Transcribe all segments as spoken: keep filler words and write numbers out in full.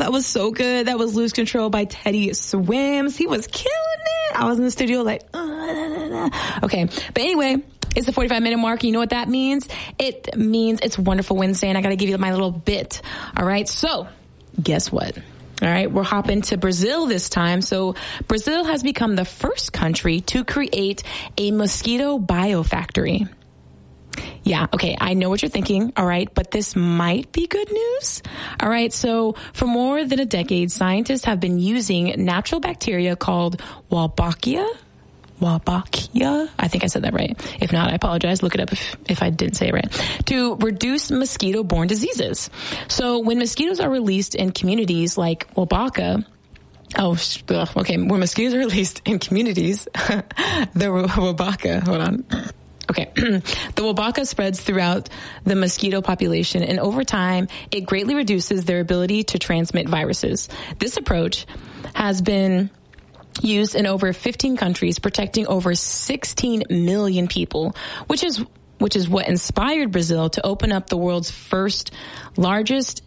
that was so good. That was Lose Control by Teddy Swims. He was killing it. I was in the studio like, uh, okay. But anyway, it's the forty-five minute mark. You know what that means? It means it's Wonderful Wednesday, and I got to give you my little bit. All right. So guess what? All right, we're hopping to Brazil this time. So Brazil has become the first country to create a mosquito biofactory. Yeah, okay, I know what you're thinking, all right, but this might be good news. All right, so for more than a decade, scientists have been using natural bacteria called Wolbachia. Wolbachia, I think I said that right. If not, I apologize. Look it up if, if I didn't say it right. To reduce mosquito-borne diseases. So when mosquitoes are released in communities like Wolbachia, oh, okay, when mosquitoes are released in communities, the Wolbachia, hold on. Okay. The Wolbachia spreads throughout the mosquito population, and over time, it greatly reduces their ability to transmit viruses. This approach has been used in over fifteen countries, protecting over sixteen million people, which is which is what inspired Brazil to open up the world's first, largest,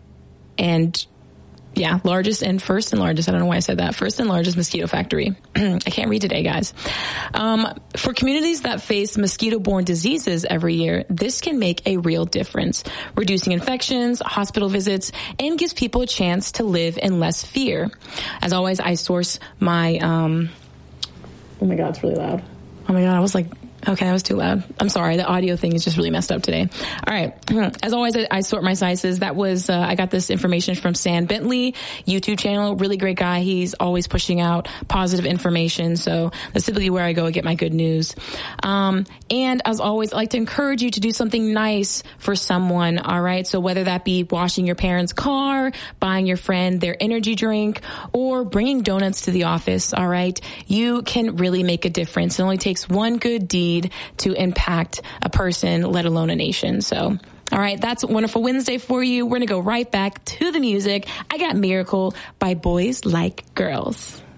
and yeah, largest and first and largest. I don't know why I said that. First and largest mosquito factory. I can't read today, guys. Um, for communities that face mosquito-borne diseases every year, this can make a real difference, reducing infections, hospital visits, and gives people a chance to live in less fear. As always, I source my, um, oh my God, it's really loud. Oh my God, I was like, okay, that was too loud. I'm sorry. The audio thing is just really messed up today. All right. As always, I, I sort my sources. That was, uh, I got this information from Sam Bentley, YouTube channel. Really great guy. He's always pushing out positive information. So that's typically where I go and get my good news. Um, and as always, I like to encourage you to do something nice for someone. All right. So whether that be washing your parents' car, buying your friend their energy drink, or bringing donuts to the office. All right. You can really make a difference. It only takes one good deed to impact a person, let alone a nation. So, all right, that's Wonderful Wednesday for you. We're going to go right back to the music. I got Miracle by Boys Like Girls.